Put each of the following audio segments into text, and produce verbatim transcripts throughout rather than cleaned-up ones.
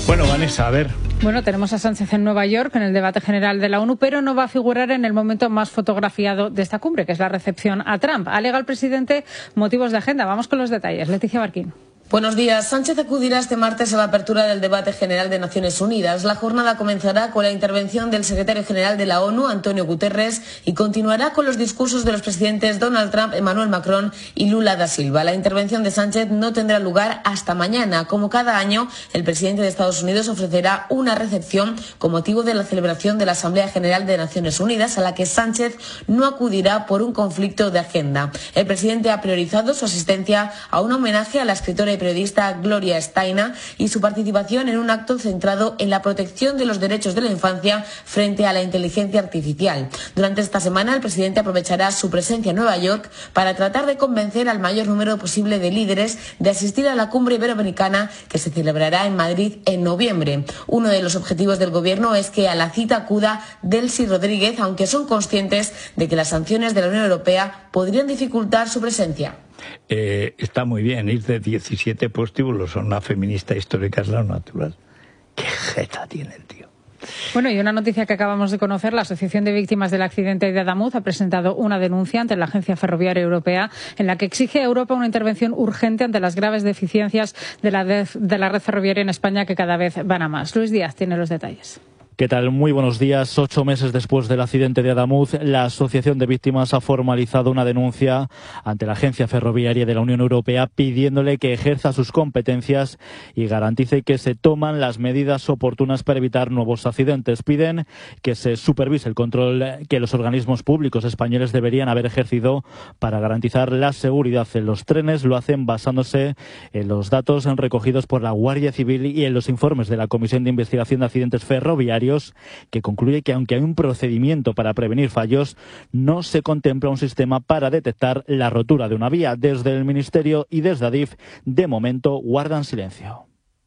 Bueno, Vanessa, a ver. Bueno, tenemos a Sánchez en Nueva York en el debate general de la ONU, pero no va a figurar en el momento más fotografiado de esta cumbre, que es la recepción a Trump. Alega el presidente motivos de agenda. Vamos con los detalles. Leticia Barquín. Buenos días. Sánchez acudirá este martes a la apertura del debate general de Naciones Unidas. La jornada comenzará con la intervención del secretario general de la ONU, Antonio Guterres, y continuará con los discursos de los presidentes Donald Trump, Emmanuel Macron y Lula da Silva. La intervención de Sánchez no tendrá lugar hasta mañana. Como cada año, el presidente de Estados Unidos ofrecerá una recepción con motivo de la celebración de la Asamblea General de Naciones Unidas, a la que Sánchez no acudirá por un conflicto de agenda. El presidente ha priorizado su asistencia a un homenaje a la escritora y periodista Gloria Steinem y su participación en un acto centrado en la protección de los derechos de la infancia frente a la inteligencia artificial. Durante esta semana, el presidente aprovechará su presencia en Nueva York para tratar de convencer al mayor número posible de líderes de asistir a la cumbre iberoamericana que se celebrará en Madrid en noviembre. Uno de los objetivos del gobierno es que a la cita acuda Delcy Rodríguez, aunque son conscientes de que las sanciones de la Unión Europea podrían dificultar su presencia. Eh, está muy bien ir de diecisiete prostíbulos a una feminista histórica, es lo natural. ¡Qué jeta tiene el tío! Bueno, y una noticia que acabamos de conocer: la Asociación de Víctimas del Accidente de Adamuz ha presentado una denuncia ante la Agencia Ferroviaria Europea en la que exige a Europa una intervención urgente ante las graves deficiencias de la, de, de la red ferroviaria en España, que cada vez van a más. Luis Díaz tiene los detalles. ¿Qué tal? Muy buenos días. Ocho meses después del accidente de Adamuz, la Asociación de Víctimas ha formalizado una denuncia ante la Agencia Ferroviaria de la Unión Europea pidiéndole que ejerza sus competencias y garantice que se toman las medidas oportunas para evitar nuevos accidentes. Piden que se supervise el control que los organismos públicos españoles deberían haber ejercido para garantizar la seguridad en los trenes. Lo hacen basándose en los datos recogidos por la Guardia Civil y en los informes de la Comisión de Investigación de Accidentes Ferroviarios, que concluye que aunque hay un procedimiento para prevenir fallos, no se contempla un sistema para detectar la rotura de una vía. Desde el Ministerio y desde Adif, de momento, guardan silencio.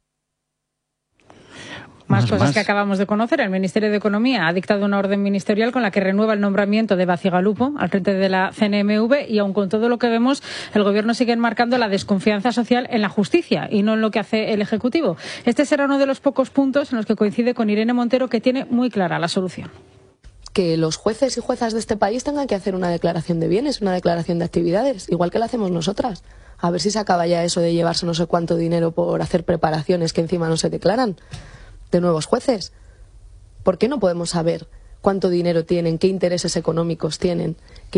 Más, Más, cosas más. que acabamos de conocer. El Ministerio de Economía ha dictado una orden ministerial con la que renueva el nombramiento de Bacigalupo al frente de la C N M V, y aun con todo lo que vemos, el Gobierno sigue enmarcando la desconfianza social en la justicia y no en lo que hace el Ejecutivo. Este será uno de los pocos puntos en los que coincide con Irene Montero, que tiene muy clara la solución. Que los jueces y juezas de este país tengan que hacer una declaración de bienes, una declaración de actividades, igual que la hacemos nosotras. A ver si se acaba ya eso de llevarse no sé cuánto dinero por hacer preparaciones que encima no se declaran, de nuevos jueces. ¿Por qué no podemos saber cuánto dinero tienen, qué intereses económicos tienen?